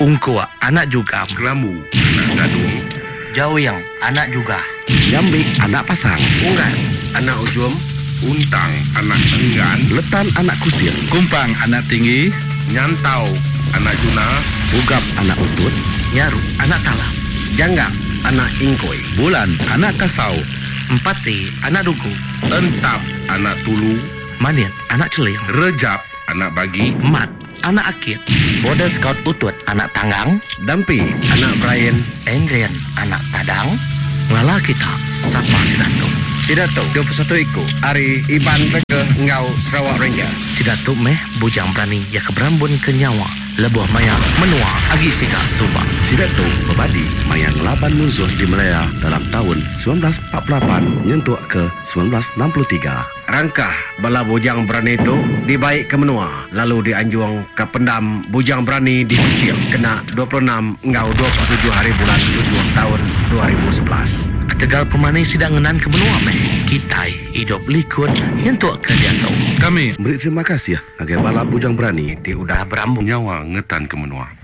Ungkua, anak juga. Kelamu, anak gadung. Jawiyang, anak juga. Jambik, anak pasang. Unggan, anak ujum. Untang, anak enggan. Letan, anak kusir. Kumpang, anak tinggi. Nyantau, anak juna. Ugap, anak utut. Nyaru, anak talam. Janggap, anak ingkoi. Bulan, anak kasau. Empati, anak dugu. Entap, anak tulu. Manit, anak celing. Rejap, anak bagi. Mat, anak akit. Border Scout utut, anak tanggang. Dampi, anak Brian. Endrian, anak tadang. Lala kita, sapa Sidato. Sidato, 21 iku. Ari Iban ke Ngau Sarawak Ranger. Sidato meh, bujang berani, ya keberambun ke nyawa. Lebuh maya, menua, agi sida subang. Sidato berbadi mayang laban musuh di Melaya dalam tahun 1948 nyentuh ke 1963. Rangkah bala bujang berani itu dibaik ke menua. Lalu dianjuang ke pendam bujang berani di Kucing. Kena 26 Ngau 27 hari bulan 7 tahun 2011. Ketegal pemani sidang ngenan ke menua meh. Kitai, hidup likut, nyentuh ke jatuh. Kami Beri terima kasih ya agar bala bujang berani Di udah berambung. Nyawa ngetan ke menua.